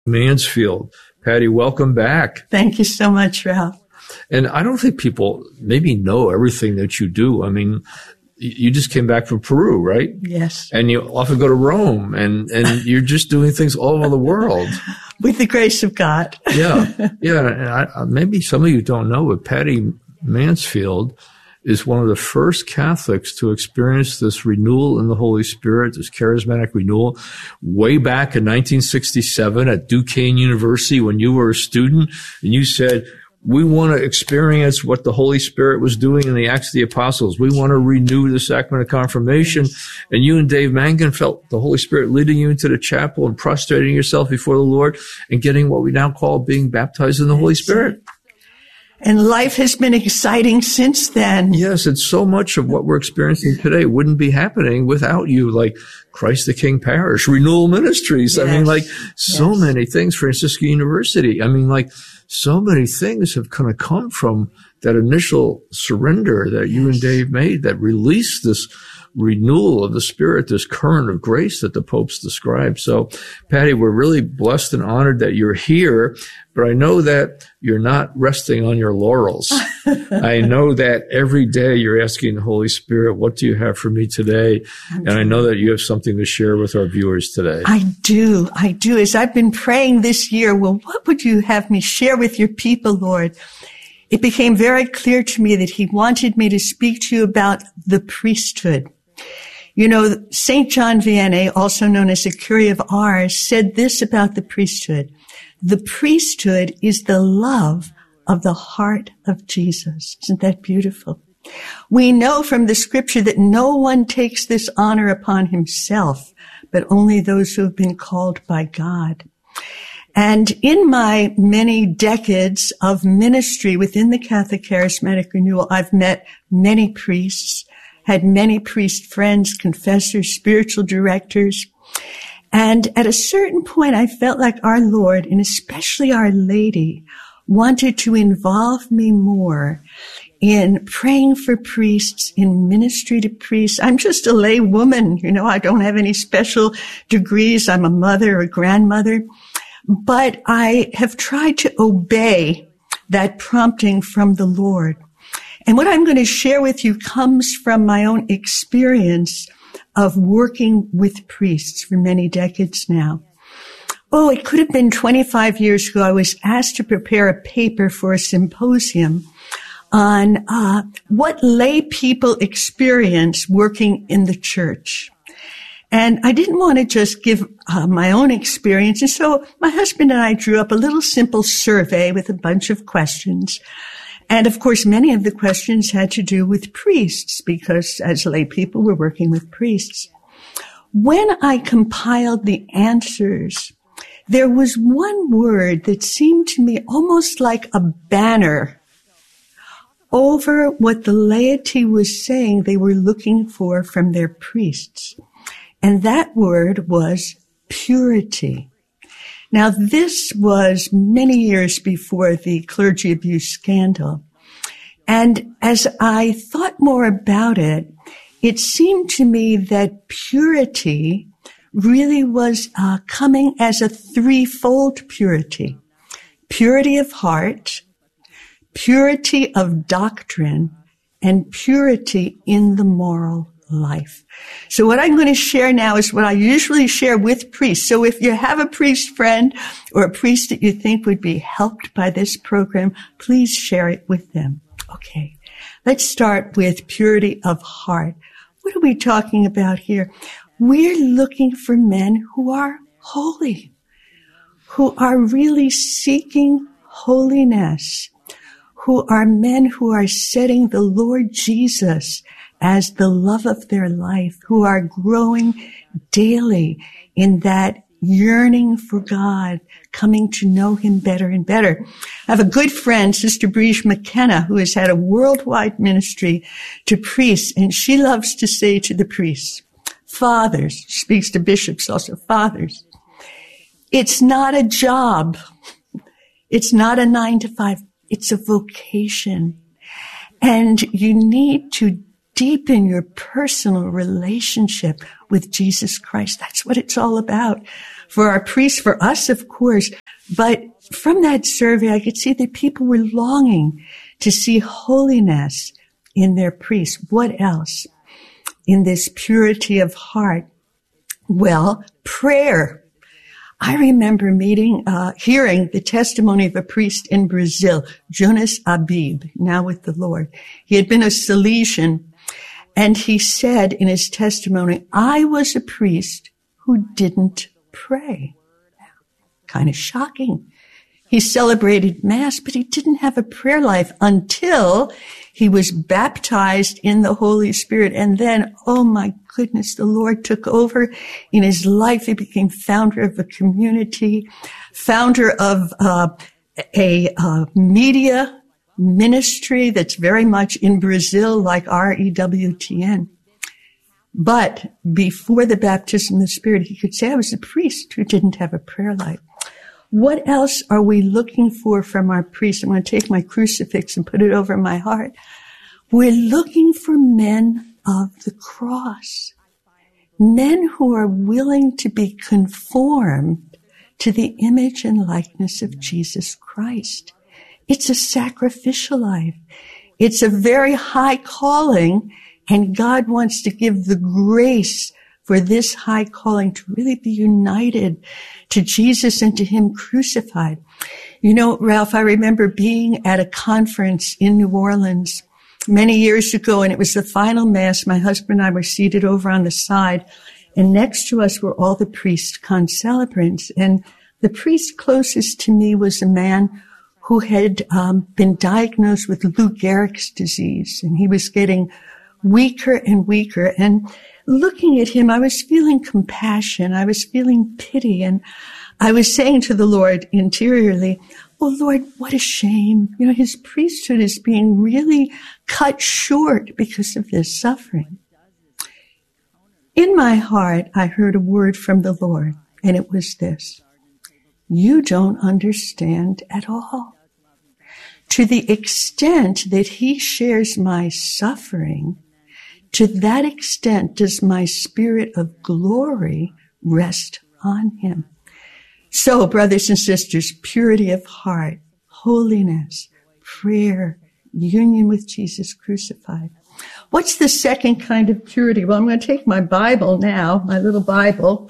Mansfield. Patty, welcome back. Thank you so much, Ralph. And I don't think people maybe know everything that you do. I mean, you just came back from Peru, right? Yes. And you often go to Rome, and you're just doing things all over the world. With the grace of God. Yeah. And maybe some of you don't know, but Patty Mansfield is one of the first Catholics to experience this renewal in the Holy Spirit, this charismatic renewal, way back in 1967 at Duquesne University when you were a student, and you said, we want to experience what the Holy Spirit was doing in the Acts of the Apostles. We want to renew the sacrament of confirmation. And you and Dave Mangan felt the Holy Spirit leading you into the chapel and prostrating yourself before the Lord and getting what we now call being baptized in the Holy Spirit. And life has been exciting since then. Yes, and so much of what we're experiencing today wouldn't be happening without you, like Christ the King Parish, Renewal Ministries. Yes. I mean, like so many things, Franciscan University. I mean, like so many things have kind of come from that initial surrender that you and Dave made that released this renewal of the Spirit, this current of grace that the popes described. So, Patty, we're really blessed and honored that you're here, but I know that you're not resting on your laurels. I know that every day you're asking the Holy Spirit, what do you have for me today? And I know that you have something to share with our viewers today. I do. As I've been praying this year, well, what would you have me share with your people, Lord? It became very clear to me that he wanted me to speak to you about the priesthood. You know, St. John Vianney, also known as the Curé of Ars, said this about the priesthood. The priesthood is the love of the heart of Jesus. Isn't that beautiful? We know from the scripture that no one takes this honor upon himself, but only those who have been called by God. And in my many decades of ministry within the Catholic Charismatic Renewal, I've met many priests, had many priest friends, confessors, spiritual directors. And at a certain point, I felt like our Lord, and especially Our Lady, wanted to involve me more in praying for priests, in ministry to priests. I'm just a lay woman. You know, I don't have any special degrees. I'm a mother or grandmother. But I have tried to obey that prompting from the Lord. And what I'm going to share with you comes from my own experience of working with priests for many decades now. Oh, it could have been 25 years ago. I was asked to prepare a paper for a symposium on what lay people experience working in the church. And I didn't want to just give my own experience. And so my husband and I drew up a little simple survey with a bunch of questions. And of course, many of the questions had to do with priests because as lay people, we're working with priests. When I compiled the answers, there was one word that seemed to me almost like a banner over what the laity was saying they were looking for from their priests. And that word was purity. Now, this was many years before the clergy abuse scandal. And as I thought more about it, it seemed to me that purity really was coming as a threefold purity. Purity of heart, purity of doctrine, and purity in the moral life. So what I'm going to share now is what I usually share with priests. So if you have a priest friend or a priest that you think would be helped by this program, please share it with them. Okay, let's start with purity of heart. What are we talking about here? We're looking for men who are holy, who are really seeking holiness, who are men who are setting the Lord Jesus as the love of their life, who are growing daily in that yearning for God, coming to know him better and better. I have a good friend, Sister Brigitte McKenna, who has had a worldwide ministry to priests, and she loves to say to the priests, fathers, she speaks to bishops also, fathers, it's not a job. It's not a 9-to-5. It's a vocation. And you need to deepen your personal relationship with Jesus Christ. That's what it's all about. for our priests, for us, of course. But from that survey, I could see that people were longing to see holiness in their priests. What else? In this purity of heart. Well, prayer. I remember hearing the testimony of a priest in Brazil, Jonas Abib, now with the Lord. He had been a Salesian, and he said in his testimony, I was a priest who didn't pray. Kind of shocking. He celebrated Mass, but he didn't have a prayer life until he was baptized in the Holy Spirit. And then, oh my goodness, the Lord took over in his life. He became founder of a community, founder of a media ministry that's very much in Brazil, like REWTN. But before the baptism of the Spirit, he could say, I was a priest who didn't have a prayer life. What else are we looking for from our priests? I'm going to take my crucifix and put it over my heart. We're looking for men of the cross. Men who are willing to be conformed to the image and likeness of Jesus Christ. It's a sacrificial life. It's a very high calling, and God wants to give the grace for this high calling to really be united to Jesus and to him crucified. You know, Ralph, I remember being at a conference in New Orleans many years ago, and it was the final Mass. My husband and I were seated over on the side, and next to us were all the priest concelebrants. And the priest closest to me was a man who had been diagnosed with Lou Gehrig's disease, and he was getting weaker and weaker. And looking at him, I was feeling compassion. I was feeling pity. And I was saying to the Lord interiorly, oh, Lord, what a shame. You know, his priesthood is being really cut short because of this suffering. In my heart, I heard a word from the Lord, and it was this: you don't understand at all. To the extent that he shares my suffering, to that extent does my spirit of glory rest on him. So, brothers and sisters, purity of heart, holiness, prayer, union with Jesus crucified. What's the second kind of purity? Well, I'm going to take my Bible now, my little Bible.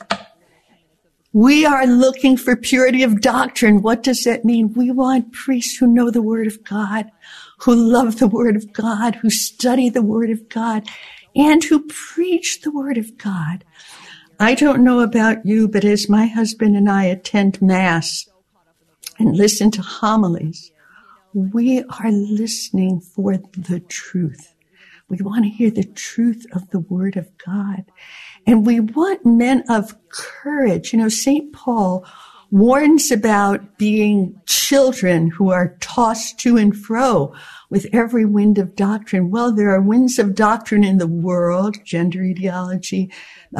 We are looking for purity of doctrine. What does that mean? We want priests who know the Word of God, who love the Word of God, who study the Word of God, and who preach the Word of God. I don't know about you, but as my husband and I attend Mass and listen to homilies, we are listening for the truth. We want to hear the truth of the Word of God. And we want men of courage. You know, St. Paul warns about being children who are tossed to and fro with every wind of doctrine. Well, there are winds of doctrine in the world, gender ideology,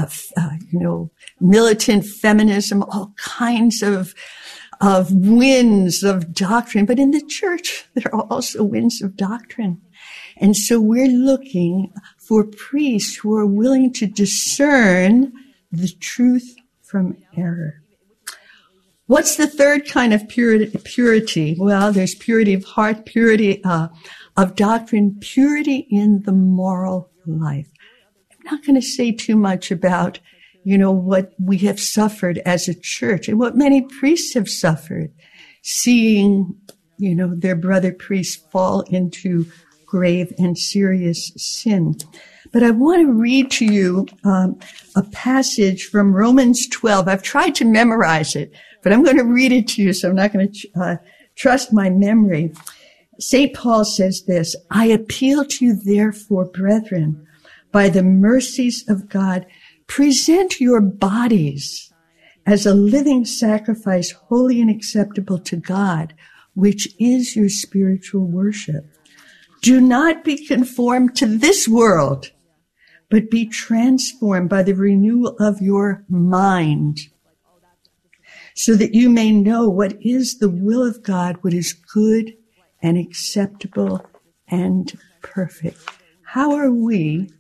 militant feminism, all kinds of winds of doctrine. But in the church, there are also winds of doctrine. And so we're looking for priests who are willing to discern the truth from error. What's the third kind of purity? Well, there's purity of heart, purity of doctrine, purity in the moral life. I'm not going to say too much about, what we have suffered as a church and what many priests have suffered, seeing, their brother priests fall into grave and serious sin. But I want to read to you a passage from Romans 12. I've tried to memorize it, but I'm going to read it to you, so I'm not going to trust my memory. St. Paul says this: I appeal to you, therefore, brethren, by the mercies of God, present your bodies as a living sacrifice, holy and acceptable to God, which is your spiritual worship. Do not be conformed to this world, but be transformed by the renewal of your mind, so that you may know what is the will of God, what is good and acceptable and perfect. How are we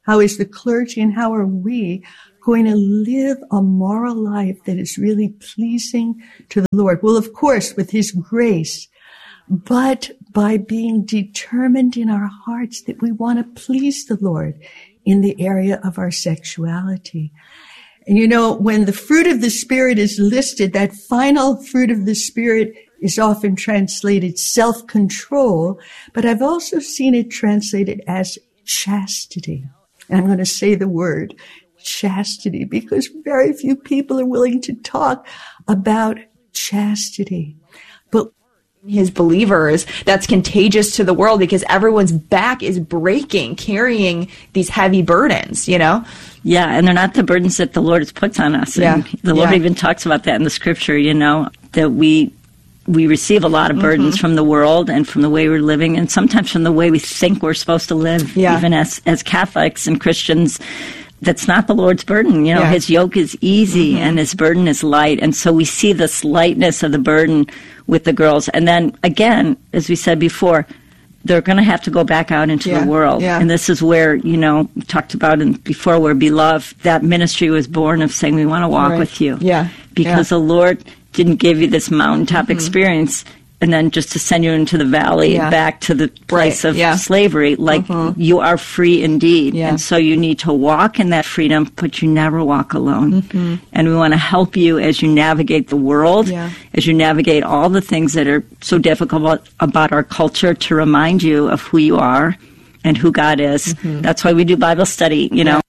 How is the clergy and how are we going to live a moral life that is really pleasing to the Lord? Well, of course, with His grace, but by being determined in our hearts that we want to please the Lord in the area of our sexuality. And you know, when the fruit of the Spirit is listed, that final fruit of the Spirit is often translated self-control, but I've also seen it translated as chastity. And I'm going to say the word chastity because very few people are willing to talk about chastity. But his believers, that's contagious to the world because everyone's back is breaking, carrying these heavy burdens, you know? Yeah, and they're not the burdens that the Lord has put on us. Yeah. And the Lord even talks about that in the scripture, you know, that we receive a lot of burdens from the world and from the way we're living and sometimes from the way we think we're supposed to live, even as Catholics and Christians. That's not the Lord's burden. You know, His yoke is easy and His burden is light. And so we see this lightness of the burden with the girls. And then, again, as we said before, they're going to have to go back out into the world. Yeah. And this is where, you know, we talked about before, where Beloved, that ministry was born of saying, we want to walk with you. Yeah. Because the Lord didn't give you this mountaintop experience and then just to send you into the valley back to the place of slavery. Like, you are free indeed. Yeah. And so you need to walk in that freedom, but you never walk alone. And we want to help you as you navigate the world, as you navigate all the things that are so difficult about our culture, to remind you of who you are and who God is. That's why we do Bible study, you know.